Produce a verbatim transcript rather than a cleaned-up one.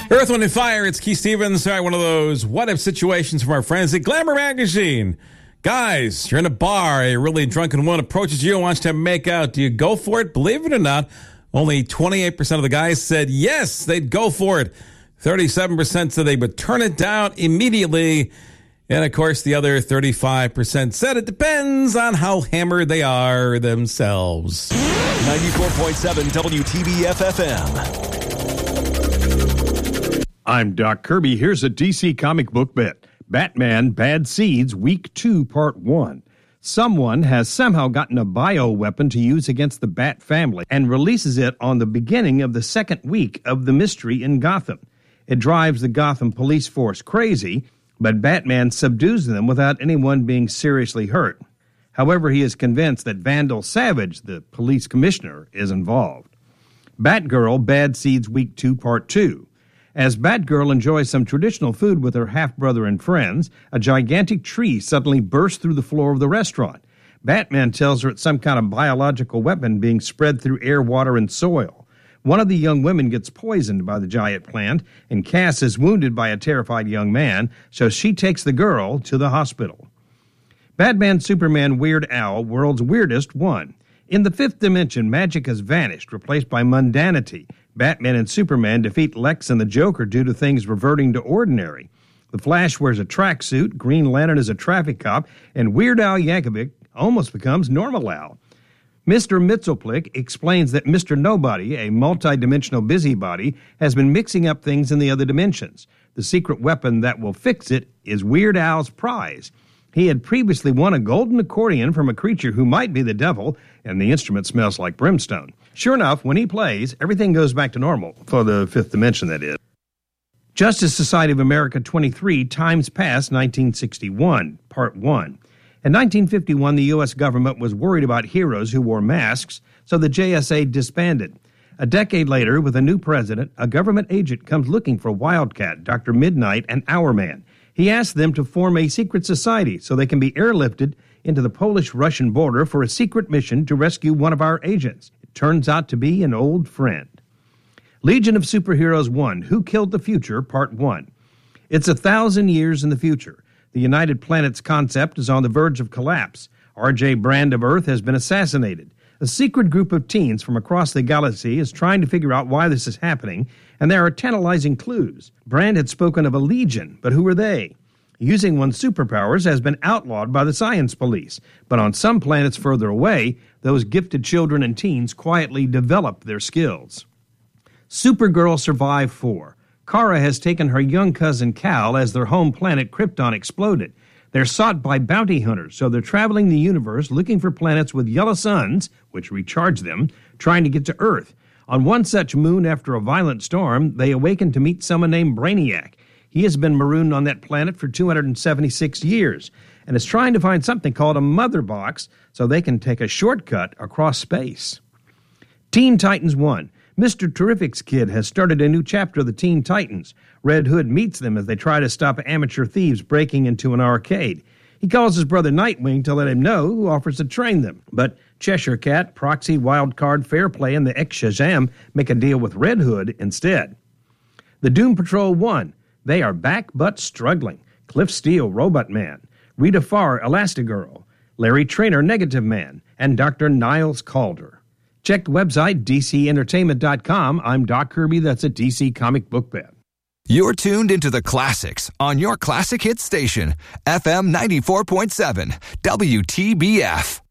Earth, Wind, and Fire, it's Keith Stevens. All right, one of those what-if situations from our friends at Glamour Magazine. Guys, you're in a bar, a really drunken woman approaches you and wants to make out. Do you go for it? Believe it or not, only twenty-eight percent of the guys said yes, they'd go for it. thirty-seven percent said they would turn it down immediately. And, of course, the other thirty-five percent said it depends on how hammered they are themselves. ninety-four point seven W T B F F M. I'm Doc Kirby. Here's a D C comic book bit. Batman Bad Seeds, Week two, Part one. Someone has somehow gotten a bioweapon to use against the Bat family and releases it on the beginning of the second week of the mystery in Gotham. It drives the Gotham police force crazy, but Batman subdues them without anyone being seriously hurt. However, he is convinced that Vandal Savage, the police commissioner, is involved. Batgirl Bad Seeds, Week two, Part two. As Batgirl enjoys some traditional food with her half-brother and friends, a gigantic tree suddenly bursts through the floor of the restaurant. Batman tells her it's some kind of biological weapon being spread through air, water, and soil. One of the young women gets poisoned by the giant plant, and Cass is wounded by a terrified young man, so she takes the girl to the hospital. Batman Superman Weird Al, World's Weirdest one. In the fifth dimension, magic has vanished, replaced by mundanity. Batman and Superman defeat Lex and the Joker due to things reverting to ordinary. The Flash wears a tracksuit, Green Lantern is a traffic cop, and Weird Al Yankovic almost becomes Normal Al. Mister Mxyzptlk explains that Mister Nobody, a multi-dimensional busybody, has been mixing up things in the other dimensions. The secret weapon that will fix it is Weird Al's prize. He had previously won a golden accordion from a creature who might be the devil, and the instrument smells like brimstone. Sure enough, when he plays, everything goes back to normal, for the fifth dimension, that is. Justice Society of America twenty-three, Times Past, nineteen sixty-one, Part one. In nineteen fifty-one, the U S government was worried about heroes who wore masks, so the J S A disbanded. A decade later, with a new president, a government agent comes looking for Wildcat, Doctor Midnight, and Hourman. He asks them to form a secret society so they can be airlifted into the Polish-Russian border for a secret mission to rescue one of our agents. It turns out to be an old friend. Legion of Superheroes one, Who Killed the Future, Part one. It's a thousand years in the future. The United Planets concept is on the verge of collapse. R J Brand of Earth has been assassinated. A secret group of teens from across the galaxy is trying to figure out why this is happening, and there are tantalizing clues. Brand had spoken of a legion, but who are they? Using one's superpowers has been outlawed by the science police, but on some planets further away, those gifted children and teens quietly develop their skills. Supergirl Survive four. Kara has taken her young cousin Cal as their home planet Krypton exploded. They're sought by bounty hunters, so they're traveling the universe looking for planets with yellow suns, which recharge them, trying to get to Earth. On one such moon after a violent storm, they awaken to meet someone named Brainiac. He has been marooned on that planet for two hundred seventy-six years and is trying to find something called a mother box so they can take a shortcut across space. Teen Titans one. Mister Terrific's kid has started a new chapter of the Teen Titans. Red Hood meets them as they try to stop amateur thieves breaking into an arcade. He calls his brother Nightwing to let him know, who offers to train them. But Cheshire Cat, Proxy, Wildcard, Fairplay, and the ex-Shazam make a deal with Red Hood instead. The Doom Patrol one. They are back but struggling. Cliff Steele, Robot Man. Rita Farr, Elastigirl. Larry Trainer, Negative Man. And Doctor Niles Calder. Check the website, D C entertainment dot com. I'm Doc Kirby. That's a D C comic book bet. You're tuned into the classics on your classic hit station, F M ninety-four point seven, W T B F.